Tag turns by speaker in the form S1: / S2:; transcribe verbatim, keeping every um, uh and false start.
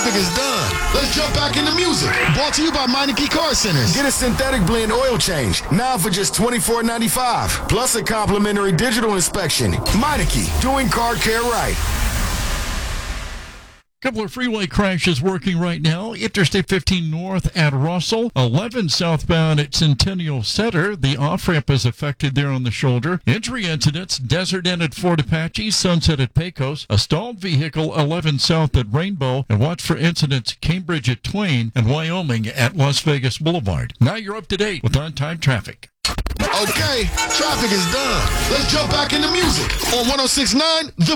S1: traffic is done. Let's jump back into music. Brought to you by Meineke Car Centers.
S2: Get a synthetic blend oil change now for just twenty-four ninety-five, plus a complimentary digital inspection. Meineke, doing car care right.
S3: Couple of freeway crashes working right now. Interstate fifteen north at Russell, eleven southbound at Centennial Center. The off-ramp is affected there on the shoulder. Entry incidents, Desert Inn at Fort Apache, Sunset at Pecos, a stalled vehicle eleven south at Rainbow, and watch for incidents Cambridge at Twain and Wyoming at Las Vegas Boulevard. Now you're up to date with on-time traffic.
S1: Okay, traffic is done. Let's jump back into music on one oh six point nine The